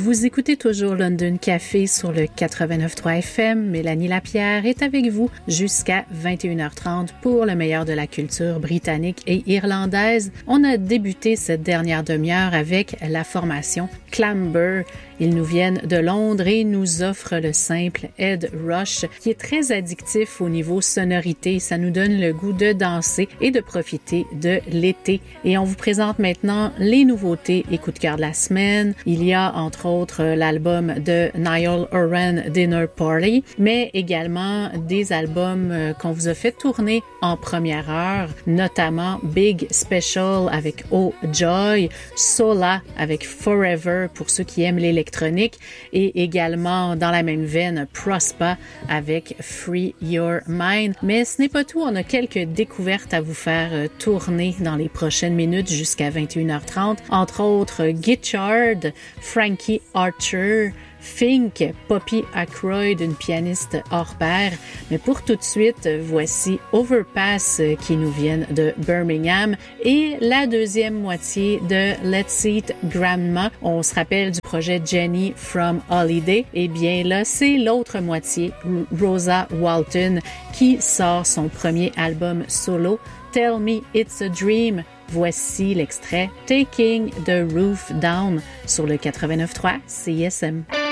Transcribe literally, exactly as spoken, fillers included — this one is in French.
Vous écoutez toujours London Café sur le quatre-vingt-neuf point trois F M. Mélanie Lapierre est avec vous jusqu'à vingt et une heures trente pour le meilleur de la culture britannique et irlandaise. On a débuté cette dernière demi-heure avec la formation Clamber. Ils nous viennent de Londres et nous offrent le simple Head Rush qui est très addictif au niveau sonorité. Ça nous donne le goût de danser et de profiter de l'été. Et on vous présente maintenant les nouveautés et coups de cœur de la semaine. Il y a entre autres l'album de Niall Horan, Dinner Party, mais également des albums qu'on vous a fait tourner en première heure, notamment Big Special avec Oh Joy, Sola avec Forever pour ceux qui aiment l'électronique et également dans la même veine Prospa avec Free Your Mind. Mais ce n'est pas tout, on a quelques découvertes à vous faire tourner dans les prochaines minutes jusqu'à vingt et une heures trente, entre autres Guichard, Frankie Archer, Fink, Poppy Ackroyd, une pianiste hors pair. Mais pour tout de suite, voici Overpass qui nous viennent de Birmingham et la deuxième moitié de Let's Eat Grandma. On se rappelle du projet Jenny from Holiday. Eh bien là, c'est l'autre moitié, Rosa Walton, qui sort son premier album solo, Tell Me It's a Dream. Voici l'extrait Taking the Roof Down sur le quatre-vingt-neuf point trois C I S M.